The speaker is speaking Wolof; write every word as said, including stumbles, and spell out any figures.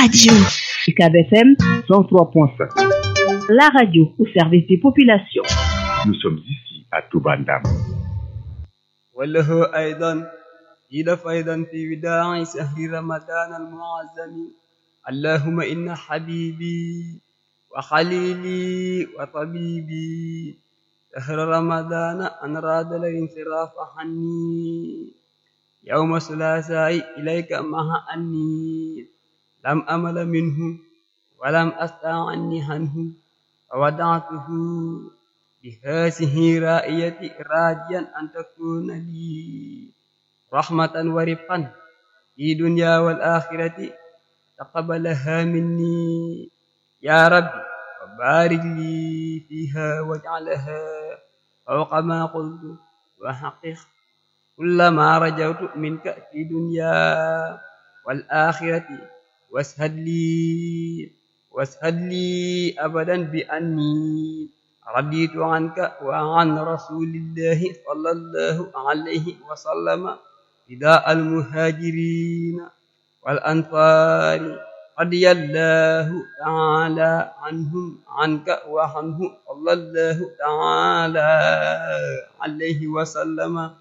radio. U C A B F M cent trois point cinq. La radio au service des populations. Nous sommes ici à Touba Ndam. وله أيضا قيل فيضا في وداع شهر رمضان المعظم اللهم إن حبيبي وخليلي وطبيبي شهر رمضان أن راد الانصراف عني يوم الثلاثاء إليك مع أني لم أمل منه ولم أستعني عنه فودعته بهذه رائية راجيا أن تكون لي رحمة ورفقا في دنيا والآخرة تقبلها مني يا ربي وبارك لي فيها واجعلها فوق ما قلت وحقق كل ما رجوت منك في دنيا والآخرة واشهد لي واشهد لي أبدا بأني رضيت عنك وعن رسول الله صلى الله عليه وسلم فداء المهاجرين والأنصار رضي الله تعالى عنهم عنك وعنه صلى الله تعالى عليه وسلم